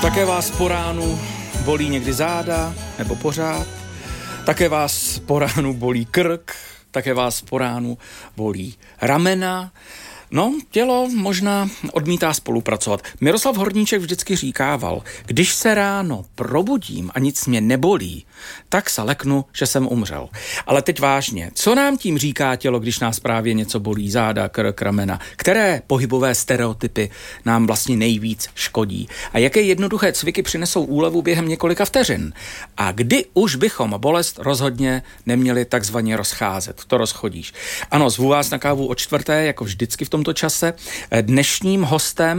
Také vás po ránu bolí někdy záda, nebo pořád. Také vás po ránu bolí krk, také vás po ránu bolí ramena. No, tělo možná odmítá spolupracovat. Miroslav Horníček vždycky říkával, když se ráno probudím a nic mě nebolí, tak se leknu, že jsem umřel. Ale teď vážně, co nám tím říká tělo, když nás právě něco bolí, záda, krk, ramena? Které pohybové stereotypy nám vlastně nejvíc škodí? A jaké jednoduché cviky přinesou úlevu během několika vteřin? A kdy už bychom bolest rozhodně neměli takzvaně rozcházet? To rozchodíš. Ano, zvu vás na kávu o 4:00, jako vždycky v tomto čase. Dnešním hostem